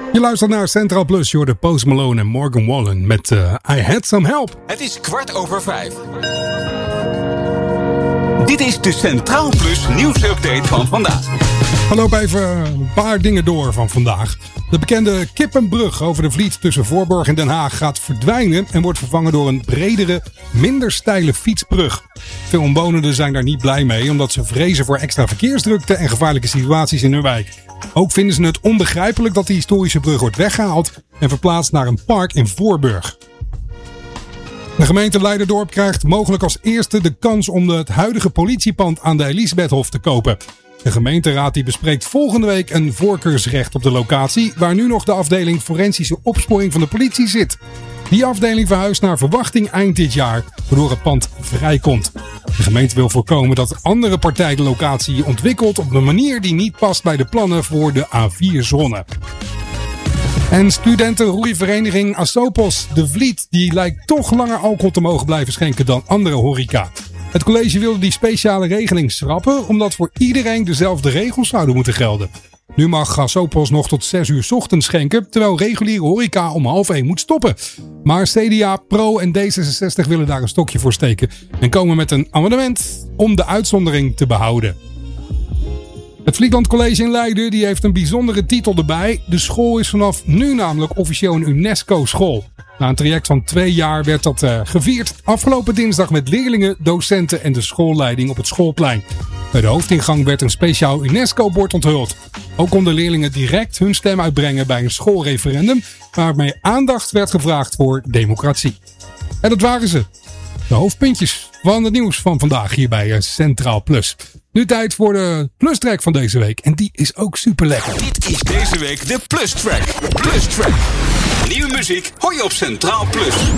Je luistert naar Centraal Plus, je hoort Post Malone en Morgan Wallen met I Had Some Help. Het is 5:15. Dit is de Centraal Plus nieuwsupdate van vandaag. We lopen even een paar dingen door van vandaag. De bekende kippenbrug over de Vliet tussen Voorburg en Den Haag gaat verdwijnen en wordt vervangen door een bredere, minder steile fietsbrug. Veel omwonenden zijn daar niet blij mee, omdat ze vrezen voor extra verkeersdrukte en gevaarlijke situaties in hun wijk. Ook vinden ze het onbegrijpelijk dat de historische brug wordt weggehaald en verplaatst naar een park in Voorburg. De gemeente Leiderdorp krijgt mogelijk als eerste de kans om het huidige politiepand aan de Elisabethhof te kopen. De gemeenteraad die bespreekt volgende week een voorkeursrecht op de locatie, waar nu nog de afdeling forensische opsporing van de politie zit. Die afdeling verhuist naar verwachting eind dit jaar, waardoor het pand vrijkomt. De gemeente wil voorkomen dat andere partij de locatie ontwikkelt op een manier die niet past bij de plannen voor de A4-zone. En studentenroeivereniging Asopos de Vliet die lijkt toch langer alcohol te mogen blijven schenken dan andere horeca. Het college wilde die speciale regeling schrappen omdat voor iedereen dezelfde regels zouden moeten gelden. Nu mag Asopos nog tot 6 uur 's ochtends schenken, terwijl reguliere horeca om 12:30 moet stoppen. Maar CDA, Pro en D66 willen daar een stokje voor steken en komen met een amendement om de uitzondering te behouden. Het Vlietland College in Leiden die heeft een bijzondere titel erbij. De school is vanaf nu namelijk officieel een UNESCO-school. Na een traject van 2 jaar werd dat gevierd afgelopen dinsdag met leerlingen, docenten en de schoolleiding op het schoolplein. Bij de hoofdingang werd een speciaal UNESCO-bord onthuld. Ook konden leerlingen direct hun stem uitbrengen bij een schoolreferendum, waarmee aandacht werd gevraagd voor democratie. En dat waren ze. De hoofdpuntjes van het nieuws van vandaag hier bij Centraal Plus. Nu tijd voor de Plus-track van deze week. En die is ook super lekker. Dit is deze week de Plus-track. Plus-track. Nieuwe muziek hoor je op Centraal Plus.